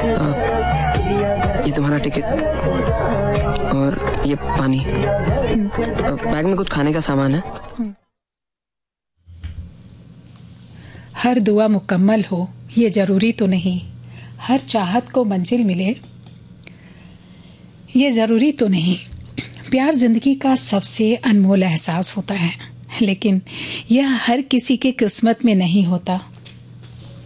ये तुम्हारा टिकट और ये पानी। बैग में कुछ खाने का सामान है। हर दुआ मुकम्मल हो ये जरूरी तो नहीं, हर चाहत को मंजिल मिले ये जरूरी तो नहीं। प्यार जिंदगी का सबसे अनमोल एहसास होता है, लेकिन यह हर किसी के किस्मत में नहीं होता।